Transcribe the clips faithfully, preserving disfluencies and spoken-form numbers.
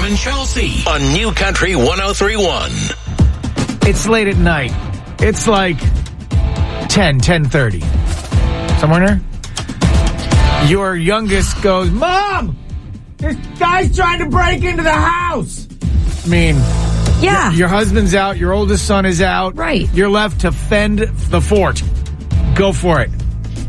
and Chelsea on New Country one oh three point one. It's late at night. It's like ten, ten thirty. Somewhere in there? Your youngest goes, Mom! This guy's trying to break into the house! I mean, yeah. Your husband's out. Your oldest son is out. Right. You're left to fend the fort. Go for it.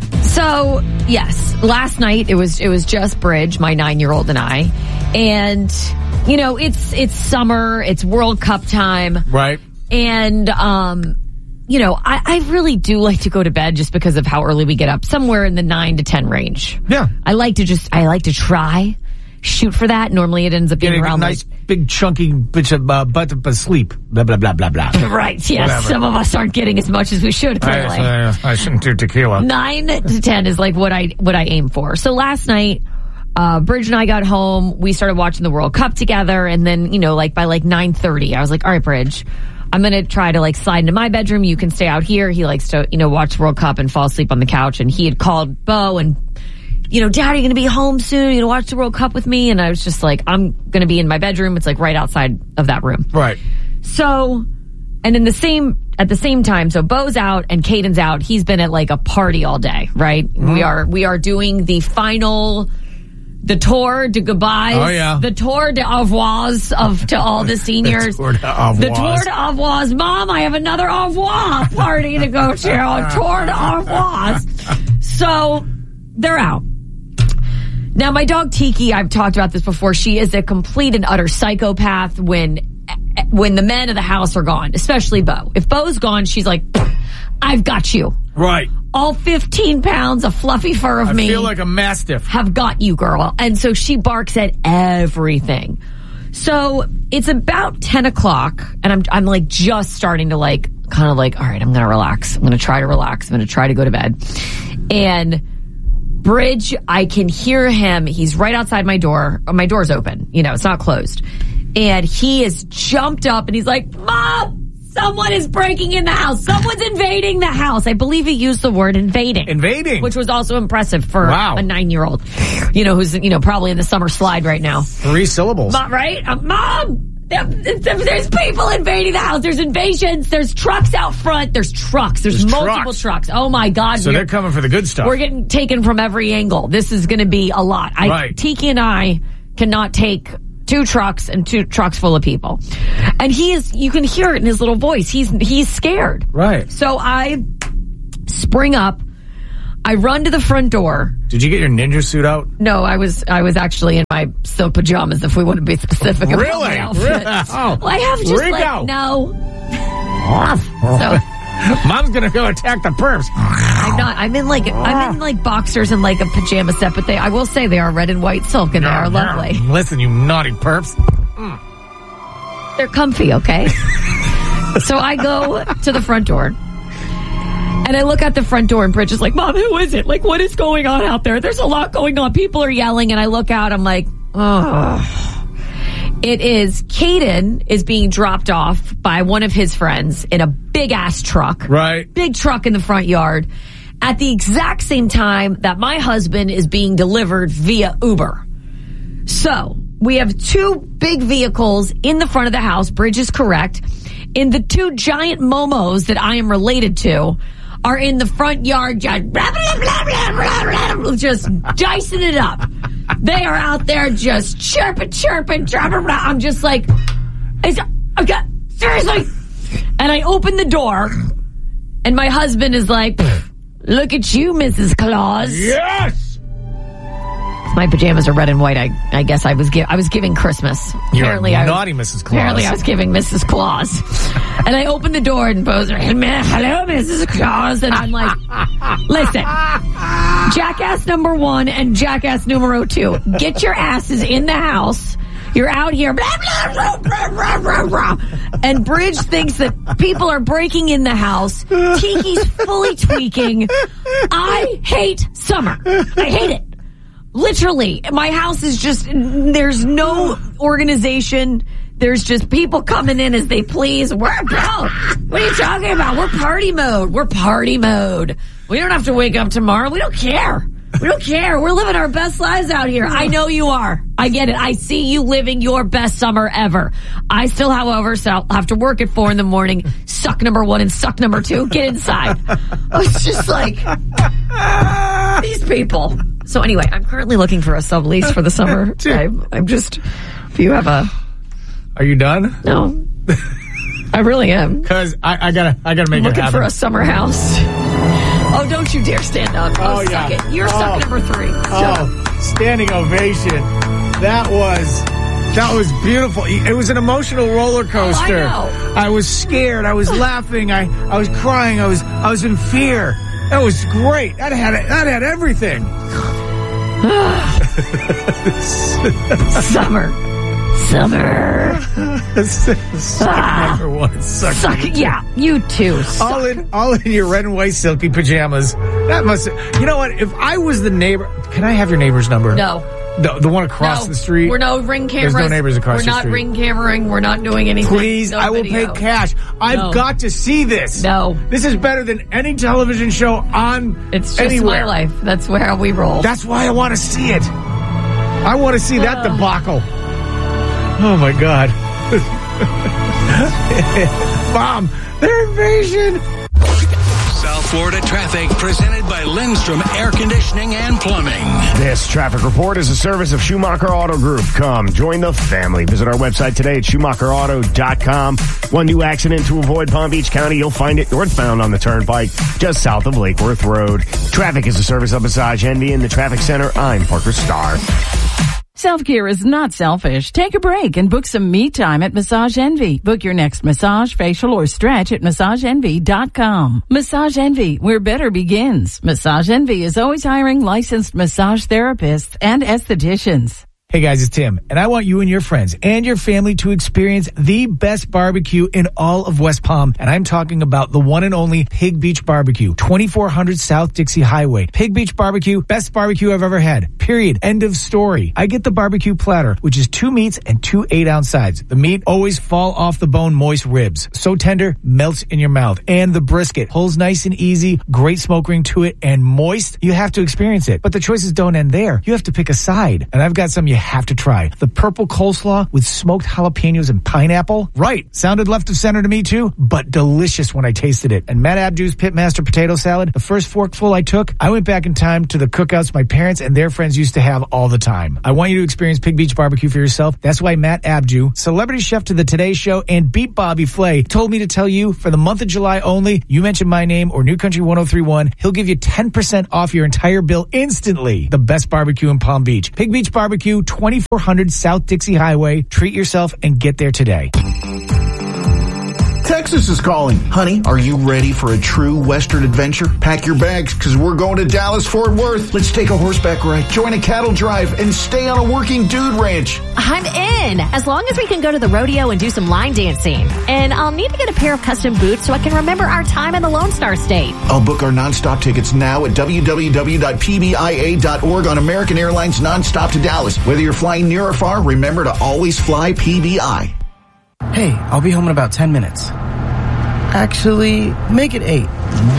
So, yes, last night it was it was just Bridge, my nine-year-old, and I. And, you know, it's it's summer. It's World Cup time. Right. And, um, you know, I, I really do like to go to bed just because of how early we get up, somewhere in the nine to ten range. Yeah. I like to just, I like to try, shoot for that. Normally it ends up being Getting around a nice, like, big, chunky bitch of uh, butt of sleep. Blah, blah, blah, blah, blah. Right, yes. Whatever. Some of us aren't getting as much as we should, clearly. I, uh, I shouldn't do tequila. Nine to ten is like what I what I aim for. So last night, uh, Bridge and I got home. We started watching the World Cup together, and then you know, like by like nine thirty, I was like, "All right, Bridge, I'm gonna try to like slide into my bedroom. You can stay out here." He likes to you know watch World Cup and fall asleep on the couch. And he had called Bo and you know, Dad, are you gonna be home soon? You gonna watch the World Cup with me? And I was just like, I'm gonna be in my bedroom. It's like right outside of that room. Right. So, and in the same, at the same time, so Bo's out and Caden's out. He's been at like a party all day, right? Mm-hmm. We are, we are doing the final, the tour de goodbyes. Oh, yeah. The tour de au revoirs of, to all the seniors. the tour de au revoirs. The tour de au revoirs. Mom, I have another au revoir party to go to. A tour de au revoirs. So, they're out. Now, my dog Tiki, I've talked about this before. She is a complete and utter psychopath when when the men of the house are gone, especially Bo. If Bo's gone, she's like, I've got you. Right. All fifteen pounds of fluffy fur of I me. I feel like a mastiff. Have got you, girl. And so she barks at everything. So it's about ten o'clock, and I'm I'm like just starting to like, kind of like, all right, I'm going to relax. I'm going to try to relax. I'm going to try to go to bed. And Bridge, I can hear him. He's right outside my door. My door's open. You know, it's not closed. And he has jumped up and he's like, Mom, someone is breaking in the house. Someone's invading the house. I believe he used the word invading. Invading. Which was also impressive for wow. a nine-year-old, you know, who's, you know, probably in the summer slide right now. Three syllables. Mom, right? Uh, Mom! There's people invading the house. There's invasions. There's trucks out front. There's trucks. There's, There's multiple trucks. trucks. Oh my God. So they're coming for the good stuff. We're getting taken from every angle. This is going to be a lot. I, right. Tiki and I cannot take two trucks and two trucks full of people. And he is, you can hear it in his little voice. He's, he's scared. Right. So I spring up. I run to the front door. Did you get your ninja suit out? No, I was I was actually in my silk pajamas, if we want to be specific about really? my outfit. Really? Oh. Well, I have just Rig like, out. no. So Mom's gonna go attack the perps. I'm not. I'm in like I'm in like boxers and like a pajama set, but they I will say they are red and white silk and they are lovely. Listen, you naughty perps. Mm. They're comfy, okay? So I go to the front door. And I look out the front door and Bridge is like, Mom, who is it? Like, what is going on out there? There's a lot going on. People are yelling. And I look out. I'm like, oh. It is, Caden is being dropped off by one of his friends in a big-ass truck. Right. Big truck in the front yard. At the exact same time that my husband is being delivered via Uber. So, we have two big vehicles in the front of the house. Bridge is correct. In the two giant momos that I am related to are in the front yard just, blah, blah, blah, blah, blah, just dicing it up. They are out there just chirping, chirping, blah, blah, blah. I'm just like, I've got, seriously. And I open the door, and my husband is like, look at you, Missus Claus. Yes! My pajamas are red and white. I, I guess I was, gi- I was giving Christmas. You're apparently a I naughty was, Missus Claus. Apparently I was giving Missus Claus. And I open the door and Bo's like, hello, Missus Claus. And I'm like, listen, jackass number one and jackass numero two, get your asses in the house. You're out here, blah, blah, blah, blah, blah, blah. And Bridge thinks that people are breaking in the house. Tiki's fully tweaking. I hate summer. I hate it. Literally, my house is just, there's no organization. There's just people coming in as they please. We're, bro, what are you talking about? We're party mode. We're party mode. We don't have to wake up tomorrow. We don't care. We don't care. We're living our best lives out here. I know you are. I get it. I see you living your best summer ever. I still, however, so have to work at four in the morning. Suck number one and suck number two. Get inside. I was just like, these people. So anyway, I'm currently looking for a sublease for the summer. I'm, I'm just, if you have a... Are you done? No. I really am. Because I, I gotta, I gotta make I'm it looking happen. for a summer house. Oh, don't you dare stand up. Oh, Oh, suck yeah. it. You're Oh. suck number three. Shut up. Oh, standing ovation. That was, that was beautiful. It was an emotional roller coaster. Oh, I know. I was scared. I was laughing. I, I was crying. I was, I was in fear. That was great. That had, that had everything. Summer. Summer. Suck Ah. number one. Suck, Suck. number two. Yeah, you too. Suck. All in, all in your red and white silky pajamas. That must. You know what? If I was the neighbor, can I have your neighbor's number? No. The, the one across no. the street. We're no ring cameras. There's no neighbors across We're the not street. ring cameraing. We're not doing anything. Please, No I will video. pay cash. I've No. got to see this. No. This is better than any television show on It's just anywhere. my life. That's where we roll. That's why I want to see it. I want to see that Uh. debacle. Oh my God. Mom, their invasion. South Florida traffic presented by Lindstrom Air Conditioning and Plumbing. This traffic report is a service of Schumacher Auto Group. Come, join the family. Visit our website today at schumacher auto dot com. One new accident to avoid Palm Beach County. You'll find it northbound on the Turnpike, just south of Lake Worth Road. Traffic is a service of Massage Envy in the Traffic Center. I'm Parker Starr. Self-care is not selfish. Take a break and book some me time at Massage Envy. Book your next massage, facial, or stretch at massage envy dot com. Massage Envy, where better begins. Massage Envy is always hiring licensed massage therapists and estheticians. Hey guys, it's Tim, and I want you and your friends and your family to experience the best barbecue in all of West Palm, and I'm talking about the one and only Pig Beach Barbecue, twenty-four hundred South Dixie Highway. Pig Beach Barbecue, best barbecue I've ever had, period. End of story. I get the barbecue platter, which is two meats and two eight-ounce sides. The meat always fall off the bone moist ribs. So tender, melts in your mouth. And the brisket pulls nice and easy, great smoke ring to it, and moist. You have to experience it. But the choices don't end there. You have to pick a side, and I've got some you have to try. The purple coleslaw with smoked jalapenos and pineapple. Right. Sounded left of center to me too, but delicious when I tasted it. And Matt Abdu's Pitmaster potato salad, the first forkful I took, I went back in time to the cookouts my parents and their friends used to have all the time. I want you to experience Pig Beach Barbecue for yourself. That's why Matt Abdu, celebrity chef to the Today Show and Beat Bobby Flay, told me to tell you for the month of July only, you mention my name or New Country one oh three one, he'll give you ten percent off your entire bill instantly. The best barbecue in Palm Beach. Pig Beach Barbecue, twenty-four hundred South Dixie Highway. Treat yourself and get there today. Texas is calling. Honey, are you ready for a true Western adventure? Pack your bags, because we're going to Dallas-Fort Worth. Let's take a horseback ride, join a cattle drive, and stay on a working dude ranch. I'm in, as long as we can go to the rodeo and do some line dancing. And I'll need to get a pair of custom boots so I can remember our time in the Lone Star State. I'll book our nonstop tickets now at w w w dot p b i a dot org on American Airlines Nonstop to Dallas. Whether you're flying near or far, remember to always fly P B I. Hey, I'll be home in about ten minutes. Actually, make it eight.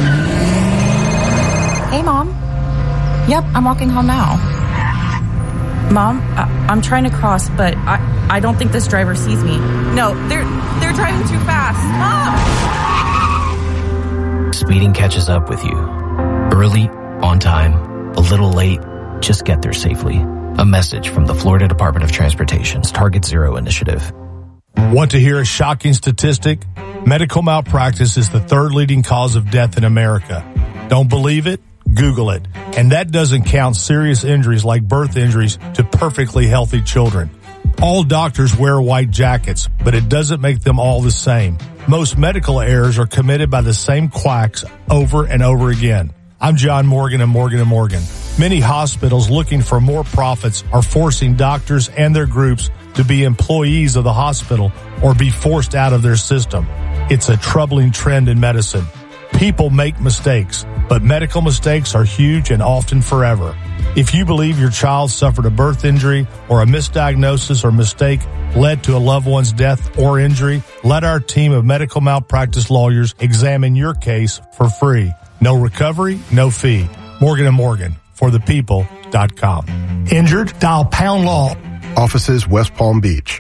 Hey, Mom. Yep, I'm walking home now. Mom, I- I'm trying to cross, but I-, I don't think this driver sees me. No, they're they're driving too fast. Mom! Speeding catches up with you. Early, on time, a little late, just get there safely. A message from the Florida Department of Transportation's Target Zero initiative. Want to hear a shocking statistic? Medical malpractice is the third leading cause of death in America. Don't believe it? Google it. And that doesn't count serious injuries like birth injuries to perfectly healthy children. All doctors wear white jackets, but it doesn't make them all the same. Most medical errors are committed by the same quacks over and over again. I'm John Morgan of Morgan and Morgan. Many hospitals looking for more profits are forcing doctors and their groups to be employees of the hospital or be forced out of their system. It's a troubling trend in medicine. People make mistakes, but medical mistakes are huge and often forever. If you believe your child suffered a birth injury or a misdiagnosis or mistake led to a loved one's death or injury, let our team of medical malpractice lawyers examine your case for free. No recovery, no fee. Morgan and Morgan. for the people dot com. Injured? Dial pound law. Offices West Palm Beach.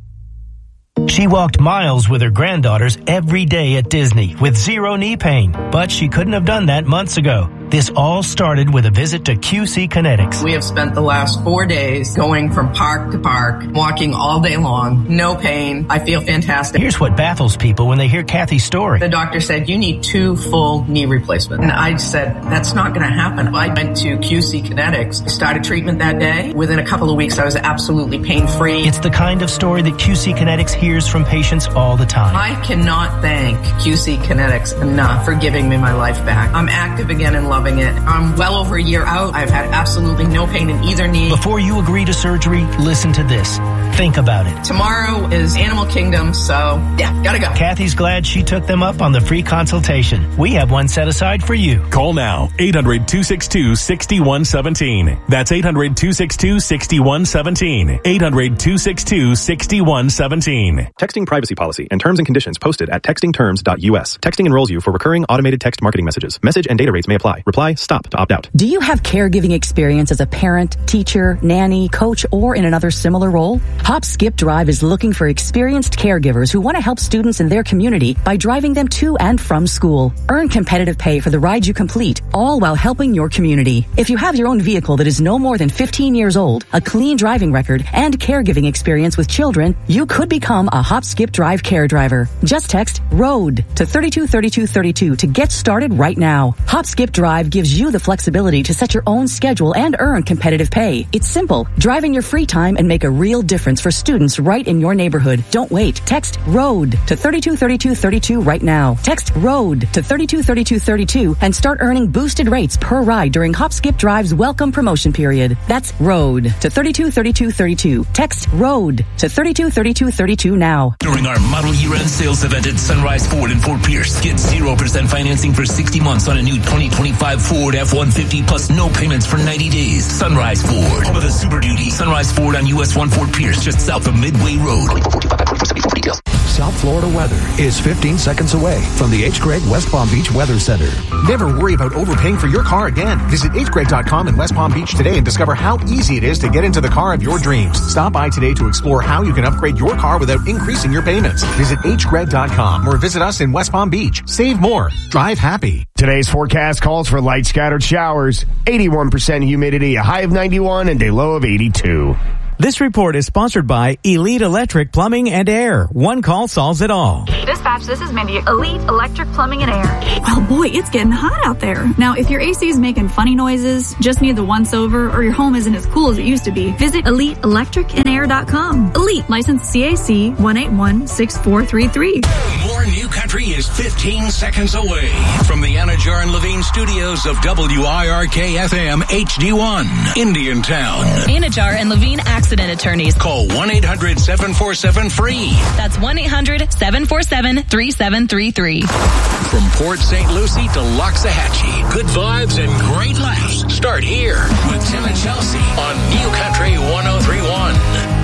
She walked miles with her granddaughters every day at Disney with zero knee pain, but she couldn't have done that months ago. This all started with a visit to Q C Kinetics. We have spent the last four days going from park to park, walking all day long, no pain. I feel fantastic. Here's what baffles people when they hear Kathy's story. The doctor said, you need two full knee replacements. And I said, that's not going to happen. I went to Q C Kinetics, started treatment that day. Within a couple of weeks, I was absolutely pain-free. It's the kind of story that Q C Kinetics hears from patients all the time. I cannot thank Q C Kinetics enough for giving me my life back. I'm active again and loving it. I'm well over a year out. I've had absolutely no pain in either knee. Before you agree to surgery, listen to this. Think about it. Tomorrow is Animal Kingdom, so yeah, gotta go. Kathy's glad she took them up on the free consultation. We have one set aside for you. Call now, eight hundred, two six two, six one one seven. That's eight hundred, two six two, six one one seven. eight hundred, two six two, six one one seven. Texting privacy policy and terms and conditions posted at texting terms dot U S. Texting enrolls you for recurring automated text marketing messages. Message and data rates may apply. Reply STOP to opt out. Do you have caregiving experience as a parent, teacher, nanny, coach, or in another similar role? Hop Skip Drive is looking for experienced caregivers who want to help students in their community by driving them to and from school. Earn competitive pay for the ride you complete, all while helping your community. If you have your own vehicle that is no more than fifteen years old, a clean driving record, and caregiving experience with children, you could become a Hop Skip Drive care driver. Just text ROAD to three two three two three two to get started right now. Hop Skip Drive gives you the flexibility to set your own schedule and earn competitive pay. It's simple. Drive in your free time and make a real difference for students right in your neighborhood. Don't wait. Text ROAD to three two three two three two right now. Text ROAD to three two three two three two and start earning boosted rates per ride during Hop Skip Drive's welcome promotion period. That's ROAD to three two three two three two. Text ROAD to three two three two three two now. During our model year-end sales event at Sunrise Ford in Fort Pierce, get zero percent financing for sixty months on a new twenty twenty-five Ford F one fifty plus no payments for ninety days. Sunrise Ford, home of the Super Duty. Sunrise Ford on U S one Fort Pierce, just south of Midway Road. South Florida weather is fifteen seconds away from the H. Gregg West Palm Beach Weather Center. Never worry about overpaying for your car again. Visit H Gregg dot com in West Palm Beach today and discover how easy it is to get into the car of your dreams. Stop by today to explore how you can upgrade your car without increasing your payments. Visit H Gregg dot com or visit us in West Palm Beach. Save more. Drive happy. Today's forecast calls for light scattered showers, eighty-one percent humidity, a high of ninety-one, and a low of eighty-two. This report is sponsored by Elite Electric Plumbing and Air. One call solves it all. Dispatch, this is Mindy. Elite Electric Plumbing and Air. Oh boy, it's getting hot out there. Now, if your A C is making funny noises, just need the once over, or your home isn't as cool as it used to be, visit elite electric and air dot com. Elite, licensed C A C one eight one six four three three. More New Country is fifteen seconds away from the Anajar and Levine studios of W I R K F M H D one, Indiantown. Anajar and Levine Accident Attorneys. Call one eight hundred seven four seven free. That's one eight hundred seven four seven three seven three three. From Port Saint Lucie to Loxahatchee, good vibes and great laughs start here with Tim and Chelsea on New Country one oh three point one.